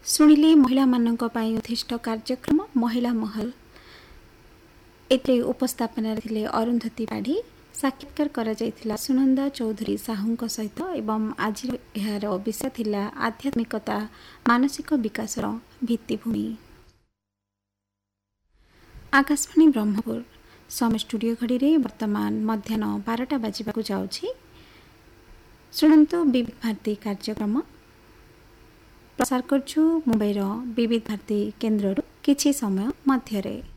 ଶୁଣିଲେ ମହିଳାମାନଙ୍କ ପାଇଁ ଉଦ୍ଦିଷ୍ଟ କାର୍ଯ୍ୟକ୍ରମ ମହିଳା ମହଲ। ଏଥିରେ ଉପସ୍ଥାପନାରେ ଥିଲେ ଅରୁନ୍ଧତୀ ପାଢ଼ୀ। ସାକ୍ଷାତକାର କରାଯାଇଥିଲା ସୁନନ୍ଦା ଚୌଧୁରୀ ସାହୁଙ୍କ ସହିତ ଏବଂ ଆଜିର ଏହାର ବିଷୟ ଥିଲା ଆଧ୍ୟାତ୍ମିକତା ମାନସିକ ବିକାଶର ଭିତ୍ତିଭୂମି। ଆକାଶବାଣୀ ବ୍ରହ୍ମପୁର। ସମୟ ଷ୍ଟୁଡ଼ିଓ ଘଡ଼ିରେ ବର୍ତ୍ତମାନ ମଧ୍ୟାହ୍ନ 12ଟା ବାଜିବାକୁ ଯାଉଛି। ଶୁଣନ୍ତୁ ବିବିଧ ଭାରତୀ କାର୍ଯ୍ୟକ୍ରମ ପ୍ରସାର କରୁଛୁ ମୁମ୍ବାଇର ବିବିଧ ଭାରତୀ କେନ୍ଦ୍ରରୁ କିଛି ସମୟ ମଧ୍ୟରେ।